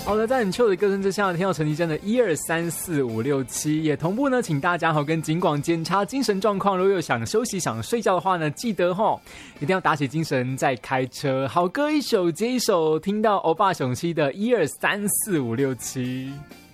好的，在很秋的歌声之下，听到陈绮贞的1、2、3、4、5、6、7，也同步呢，请大家跟警广检查精神状况。如果有想休息、想睡觉的话呢，记得一定要打起精神再开车。好歌一首接一首，听到欧巴熊七的1、2、3、4、5、6、7。